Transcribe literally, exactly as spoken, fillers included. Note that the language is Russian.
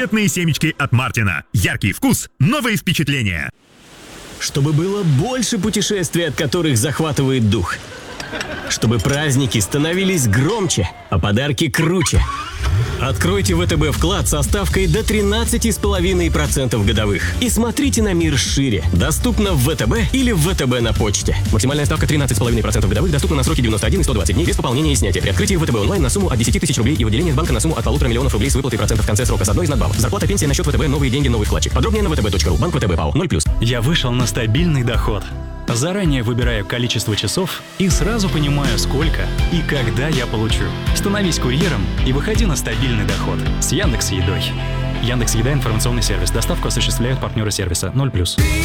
Ракетные семечки от Мартина. Яркий вкус, новые впечатления. Чтобы было больше путешествий, от которых захватывает дух. Чтобы праздники становились громче, а подарки круче. Откройте ВТБ вклад со ставкой до тринадцать целых пять десятых процента годовых. И смотрите на мир шире. Доступно в ВТБ или в ВТБ на почте. Максимальная ставка тринадцать целых пять десятых процента годовых доступна на сроки девяносто один и сто двадцать дней без пополнения и снятия. При открытии ВТБ онлайн на сумму от десяти тысяч рублей и выделение из банка на сумму от полутора миллионов рублей с выплатой процентов в конце срока с одной из надбавок. Зарплата, пенсия на счет ВТБ, новые деньги, новый вкладчик. Подробнее на вэ тэ бэ точка ру. Банк ВТБ ПАО. ноль плюс. Я вышел на стабильный доход. Заранее выбираю количество часов и сразу понимаю, сколько и когда я получу. Становись курьером и выходи на стабильный доход с Яндекс.Едой. Яндекс.Еда — информационный сервис. Доставку осуществляют партнеры сервиса. ноль плюс.